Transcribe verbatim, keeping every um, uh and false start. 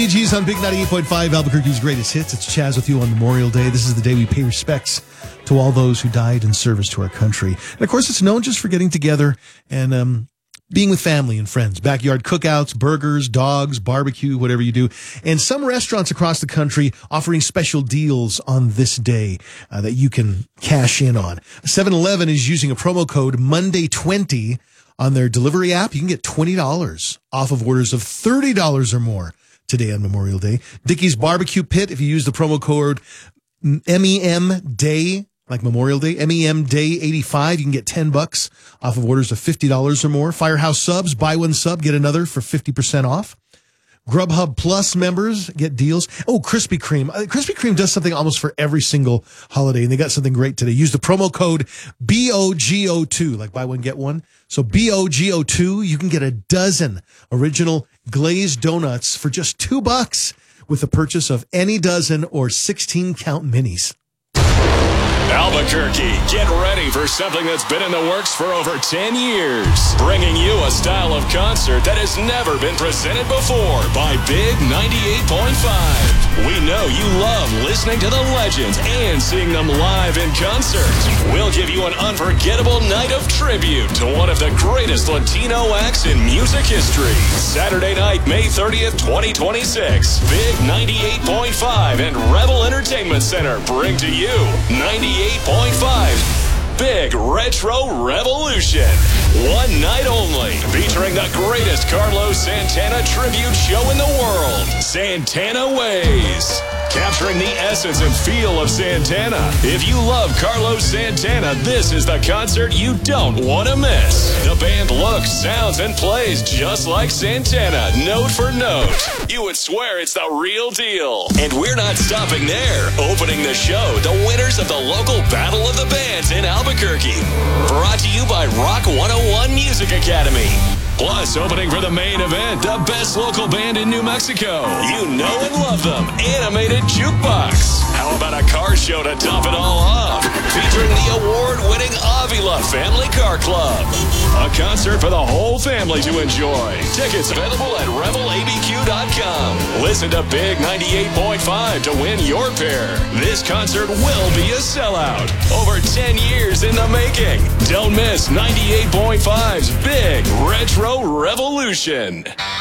G's on Big ninety-eight point five, Albuquerque's greatest hits. It's Chaz with you on Memorial Day. This is the day we pay respects to all those who died in service to our country. And, of course, it's known just for getting together and um, being with family and friends. Backyard cookouts, burgers, dogs, barbecue, whatever you do. And some restaurants across the country offering special deals on this day uh, that you can cash in on. seven eleven is using a promo code Monday twenty on their delivery app. You can get twenty dollars off of orders of thirty dollars or more today on Memorial Day. Dickey's Barbecue Pit, if you use the promo code M E M Day, like Memorial Day, M E M Day eighty-five, you can get ten bucks off of orders of fifty dollars or more. Firehouse Subs, buy one sub, get another for fifty percent off. Grubhub Plus members get deals. Oh, Krispy Kreme. Uh, Krispy Kreme does something almost for every single holiday, and they got something great today. Use the promo code B O G O two, like buy one, get one. So B O G O two, you can get a dozen original glazed donuts for just two bucks with the purchase of any dozen or sixteen count minis. Albuquerque, get ready for something that's been in the works for over ten years. Bringing you a style of concert that has never been presented before by Big ninety-eight point five. We know you love listening to the legends and seeing them live in concert. We'll give you an unforgettable night of tribute to one of the greatest Latino acts in music history. Saturday night, May thirtieth, twenty twenty-six. Big ninety-eight point five and Rebel Entertainment Center bring to you ninety-eight point five Big Retro Revolution. One night only, featuring the greatest Carlos Santana tribute show in the world, Santana Ways. Capturing the essence and feel of Santana. If you love Carlos Santana, this is the concert you don't want to miss. The band looks, sounds, and plays just like Santana, note for note. You would swear it's the real deal. And we're not stopping there. Opening the show, the winners of the local Battle of the Bands in Albuquerque. Brought to you by Rock one oh one Music Academy. Plus, opening for the main event, the best local band in New Mexico. You know and love them, Animated Jukebox. How about a car show to top it all off? Featuring the award-winning Avila Family Car Club. A concert for the whole family to enjoy. Tickets available at rebel a b q dot com. Listen to Big ninety-eight point five to win your pair. This concert will be a sellout. Over ten years in the making. Don't miss ninety-eight point five's Big Retro Revolution.